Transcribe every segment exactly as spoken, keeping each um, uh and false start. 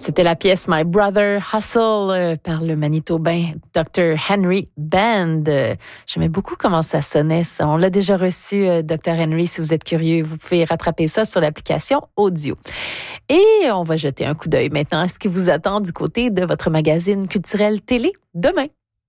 C'était la pièce My Brother Hustle euh, par le Manitobain docteur Henry Band. Euh, J'aimais beaucoup comment ça sonnait, ça. On l'a déjà reçu, euh, docteur Henry. Si vous êtes curieux, vous pouvez rattraper ça sur l'application audio. Et on va jeter un coup d'œil maintenant à ce qui vous attend du côté de votre magazine culturel télé demain.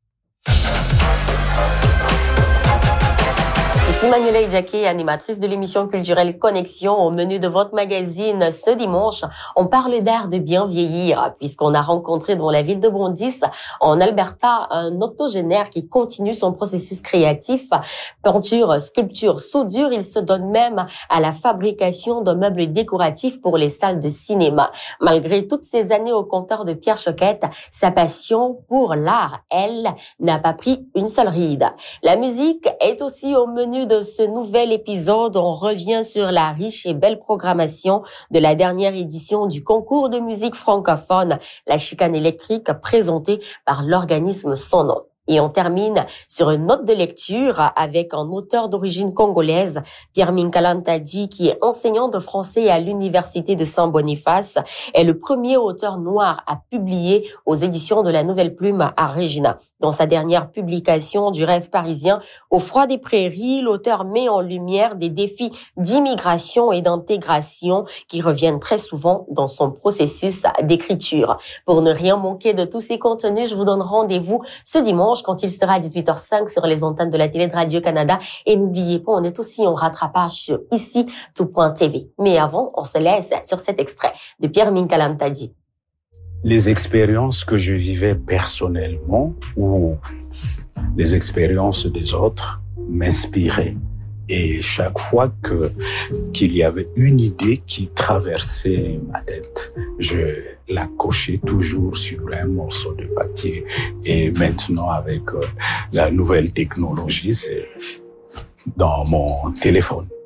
Ici Manuela Jacquet, animatrice de l'émission culturelle Connexion. Au menu de votre magazine ce dimanche, on parle d'art de bien vieillir, puisqu'on a rencontré dans la ville de Bondis, en Alberta, un octogénaire qui continue son processus créatif. Peinture, sculpture, soudure, il se donne même à la fabrication de meubles décoratifs pour les salles de cinéma. Malgré toutes ces années au compteur de Pierre Choquette, sa passion pour l'art, elle, n'a pas pris une seule ride. La musique est aussi au menu de ce nouvel épisode. On revient sur la riche et belle programmation de la dernière édition du concours de musique francophone, la Chicane électrique, présentée par l'organisme Son Nom. Et on termine sur une note de lecture avec un auteur d'origine congolaise, Pierre Minkalantadi, qui est enseignant de français à l'université de Saint-Boniface, est le premier auteur noir à publier aux éditions de la Nouvelle Plume à Regina. Dans sa dernière publication du rêve parisien, Au froid des prairies, l'auteur met en lumière des défis d'immigration et d'intégration qui reviennent très souvent dans son processus d'écriture. Pour ne rien manquer de tous ces contenus, je vous donne rendez-vous ce dimanche quand il sera à dix-huit heures cinq sur les antennes de la télé de Radio-Canada. Et n'oubliez pas, on est aussi en rattrapage sur ici tout point t v. Mais avant, on se laisse sur cet extrait de Pierre Minkalantadi. Les expériences que je vivais personnellement ou les expériences des autres m'inspiraient. Et chaque fois que qu'il y avait une idée qui traversait ma tête, je la cochais toujours sur un morceau de papier. Et maintenant, avec euh, la nouvelle technologie, c'est dans mon téléphone.